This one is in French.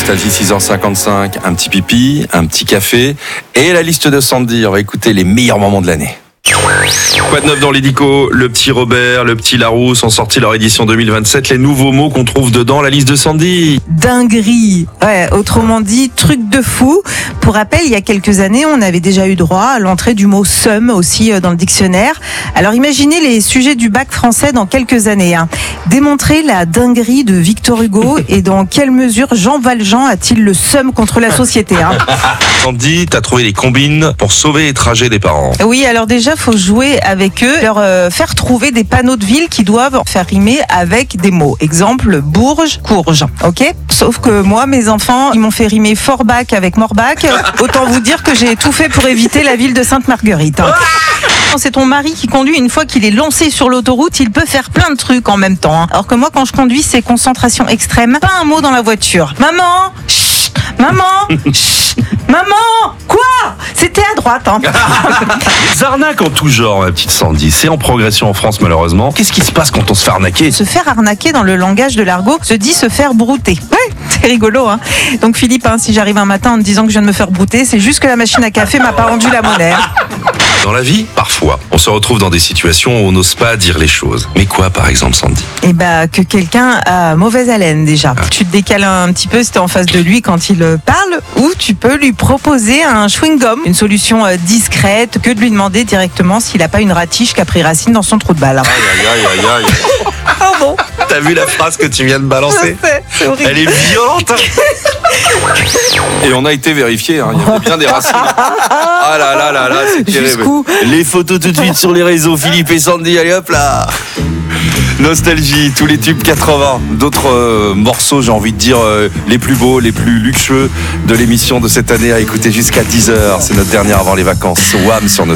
Nostalgie 6h55, un petit pipi, un petit café et la liste de Sandy. On va écouter les meilleurs moments de l'année. Quoi de neuf dans l'édico? Le petit Robert, le petit Larousse ont sorti leur édition 2027. Les nouveaux mots qu'on trouve dedans, la liste de Sandy. Dinguerie, ouais, autrement dit, truc de fou. Pour rappel, il y a quelques années, on avait déjà eu droit à l'entrée du mot seum aussi dans le dictionnaire. Alors imaginez les sujets du bac français dans quelques années. Démontrer la dinguerie de Victor Hugo et dans quelle mesure Jean Valjean a-t-il le seum contre la société. Sandy, t'as trouvé les combines pour sauver les trajets des parents. Oui, alors déjà, faut jouer avec eux, leur faire trouver des panneaux de ville qui doivent faire rimer avec des mots. Exemple, Bourges, Courges, ok? Sauf que moi, mes enfants, ils m'ont fait rimer Forbach avec Morbach. Autant vous dire que j'ai tout fait pour éviter la ville de Sainte-Marguerite. C'est ton mari qui conduit, une fois qu'il est lancé sur l'autoroute, il peut faire plein de trucs en même temps. Alors que moi, quand je conduis, c'est concentration extrême. Pas un mot dans la voiture. Maman, chut, maman, chut, maman, quoi? C'était à droite. Les arnaques en tout genre, ma petite Sandy, c'est en progression en France malheureusement. Qu'est-ce qui se passe quand on se fait arnaquer? Se faire arnaquer dans le langage de l'argot se dit se faire brouter. Ouais, c'est rigolo, hein. Donc Philippe, si j'arrive un matin en te disant que je viens de me faire brouter, c'est juste que la machine à café m'a pas rendu la monnaie. Dans la vie, parfois, on se retrouve dans des situations où on n'ose pas dire les choses. Mais quoi, par exemple, Sandy? Eh ben, que quelqu'un a mauvaise haleine, déjà. Tu te décales un petit peu si t'es en face de lui quand il parle, ou tu peux lui proposer un chewing-gum, une solution discrète, que de lui demander directement s'il a pas une ratiche qui a pris racine dans son trou de balle. Aïe. Pardon. T'as vu la phrase que tu viens de balancer? C'est horrible. Elle est violente. Et on a été vérifié, il y avait bien des racines. Ah là, c'est terrible. Jusqu'où? Les photos tout de suite sur les réseaux, Philippe et Sandy, allez hop là. Nostalgie, tous les tubes 80, d'autres morceaux, j'ai envie de dire, les plus beaux, les plus luxueux de l'émission de cette année à écouter jusqu'à 10h. C'est notre dernière avant les vacances. Wham sur